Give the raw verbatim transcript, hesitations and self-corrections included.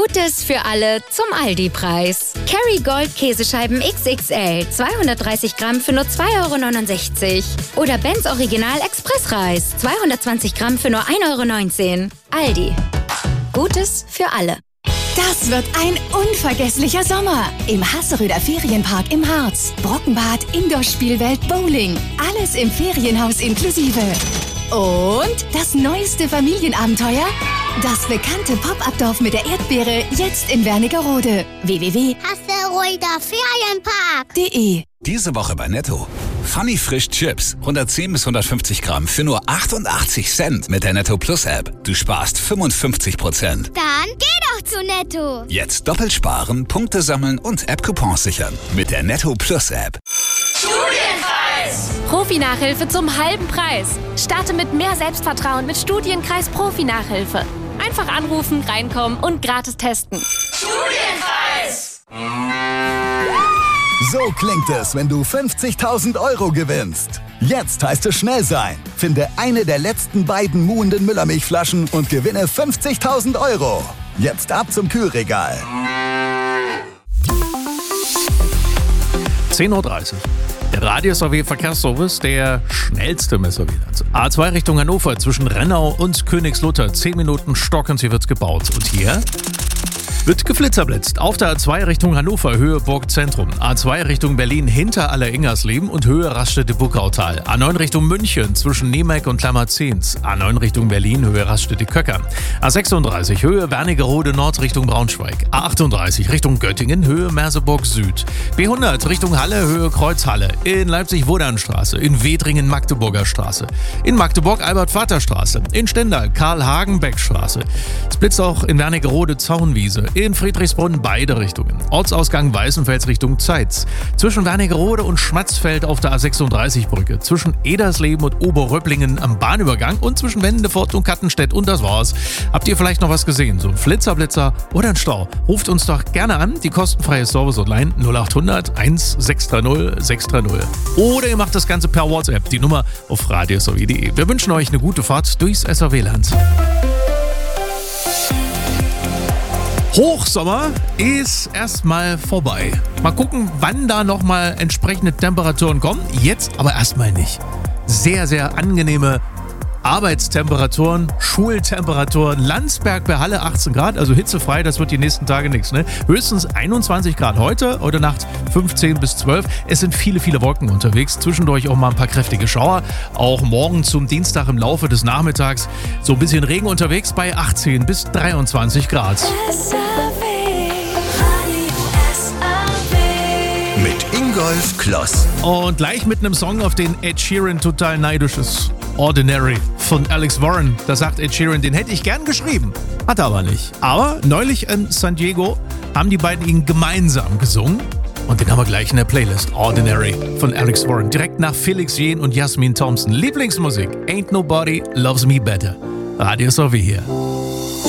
Gutes für alle zum Aldi-Preis. Kerrygold Käsescheiben X X L, zweihundertdreißig Gramm für nur zwei Euro neunundsechzig. Oder Benz Original Expressreis, zweihundertzwanzig Gramm für nur ein Euro neunzehn. Aldi. Gutes für alle. Das wird ein unvergesslicher Sommer im Hasseröder Ferienpark im Harz. Brockenbad, Indoor-Spielwelt, Bowling. Alles im Ferienhaus inklusive. Und das neueste Familienabenteuer? Das bekannte Pop-Up-Dorf mit der Erdbeere jetzt in Wernigerode. w w w punkt hasseröder ferienpark punkt d e Diese Woche bei Netto. Funny Frisch Chips, hundertzehn bis hundertfünfzig Gramm für nur achtundachtzig Cent mit der Netto Plus App. Du sparst fünfundfünfzig Prozent. Dann geh doch zu Netto. Jetzt doppelt sparen, Punkte sammeln und App-Coupons sichern mit der Netto Plus App. Studienkreis! Profi-Nachhilfe zum halben Preis. Starte mit mehr Selbstvertrauen mit Studienkreis Profi-Nachhilfe. Einfach anrufen, reinkommen und gratis testen. Studienkreis! So klingt es, wenn du fünfzigtausend Euro gewinnst. Jetzt heißt es schnell sein. Finde eine der letzten beiden muhenden Müllermilchflaschen und gewinne fünfzigtausend Euro. Jetzt ab zum Kühlregal. zehn Uhr dreißig. Der Radius A W Verkehrsservice, der schnellste Messerwiderns. A zwei Richtung Hannover zwischen Rennau und Königslutter. zehn Minuten stockend, hier wird's gebaut. Und hier wird geflitzerblitzt. Auf der A zwei Richtung Hannover, Höhe Burgzentrum. A zwei Richtung Berlin hinter Alleringersleben und Höhe Raststätte-Buckautal. A neun Richtung München zwischen Niemeck und Klammerzehns. A neun Richtung Berlin, Höhe Raststätte-Köckern. A sechsunddreißig, Höhe Wernigerode Nord Richtung Braunschweig. A achtunddreißig Richtung Göttingen, Höhe Merseburg Süd. B hundert Richtung Halle, Höhe Kreuzhalle. In Leipzig-Wodernstraße. In Wedringen Magdeburger Straße. In Magdeburg Albert-Vater-Straße. In Stendal Karl-Hagen-Beck-Straße. Es blitzt auch in Wernigerode Zaunwiese. In Friedrichsbrunn beide Richtungen. Ortsausgang Weißenfels Richtung Zeitz. Zwischen Wernigerode und Schmatzfeld auf der A sechsunddreißig Brücke. Zwischen Edersleben und Oberröpplingen am Bahnübergang und zwischen Wendefort und Kattenstedt. Und das war's. Habt ihr vielleicht noch was gesehen? So ein Flitzerblitzer oder ein Stau? Ruft uns doch gerne an. Die kostenfreie Service-Hotline null acht hundert eins sechs drei null sechs drei null. Oder ihr macht das Ganze per WhatsApp. Die Nummer auf radius punkt de. Wir wünschen euch eine gute Fahrt durchs S R W-Land. Hochsommer ist erstmal vorbei. Mal gucken, wann da nochmal entsprechende Temperaturen kommen. Jetzt aber erstmal nicht. Sehr, sehr angenehme Arbeitstemperaturen, Schultemperaturen. Landsberg bei Halle achtzehn Grad, also hitzefrei, das wird die nächsten Tage nichts. Ne? Höchstens einundzwanzig Grad heute, heute Nacht fünfzehn bis zwölf. Es sind viele, viele Wolken unterwegs. Zwischendurch auch mal ein paar kräftige Schauer. Auch morgen zum Dienstag im Laufe des Nachmittags so ein bisschen Regen unterwegs bei achtzehn bis dreiundzwanzig Grad. Mit Ingolf Kloss. Und gleich mit einem Song, auf den Ed Sheeran total neidisch ist. Ordinary von Alex Warren. Da sagt Ed Sheeran, den hätte ich gern geschrieben. Hat er aber nicht. Aber neulich in San Diego haben die beiden ihn gemeinsam gesungen. Und den haben wir gleich in der Playlist. Ordinary von Alex Warren. Direkt nach Felix Jähn und Jasmin Thompson. Lieblingsmusik. Ain't Nobody Loves Me Better. Radio S R W hier.